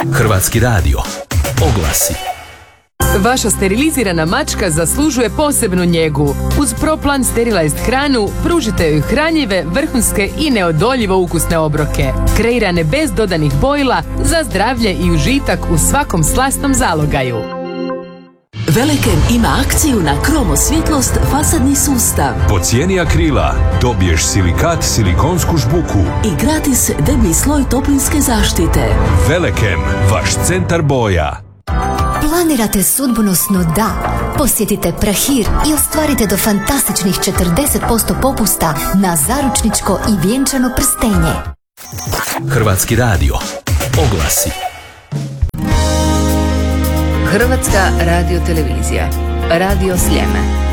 Hrvatski radio. Oglasi. Vaša sterilizirana mačka zaslužuje posebnu njegu. Uz ProPlan Sterilized hranu pružite joj hranjive, vrhunske i neodoljivo ukusne obroke. Kreirane bez dodanih bojila za zdravlje i užitak u svakom slastnom zalogaju. Velekem ima akciju na kromo svjetlost fasadni sustav. Po cijeni akrila dobiješ silikat, silikonsku žbuku I gratis deblji sloj toplinske zaštite. Velekem, vaš centar boja. Planirate sudbonosno da? Posjetite Prahir i ostvarite do fantastičnih 40% popusta na zaručničko i vjenčano prstenje. Hrvatski radio. Oglasi. Hrvatska radiotelevizija. Radio Sljeme.